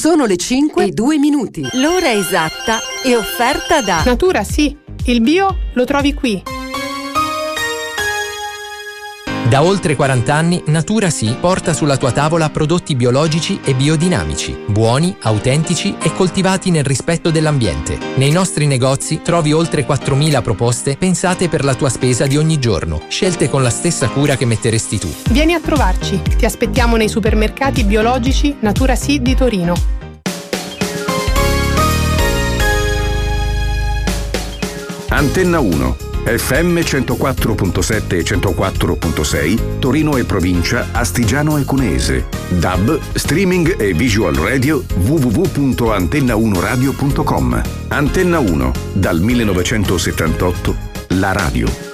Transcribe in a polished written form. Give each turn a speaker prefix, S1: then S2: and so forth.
S1: Sono le 5:02. L'ora esatta è offerta da
S2: Natura sì, il bio lo trovi qui.
S3: Da oltre 40 anni Natura Sì porta sulla tua tavola prodotti biologici e biodinamici, buoni, autentici e coltivati nel rispetto dell'ambiente. Nei nostri negozi trovi oltre 4.000 proposte pensate per la tua spesa di ogni giorno, scelte con la stessa cura che metteresti tu.
S2: Vieni a trovarci, ti aspettiamo nei supermercati biologici Natura Sì di Torino.
S4: Antenna 1, FM 104.7 e 104.6, Torino e provincia, Astigiano e Cuneese. DAB, streaming e visual radio, www.antenna1radio.com. Antenna 1, dal 1978, la radio.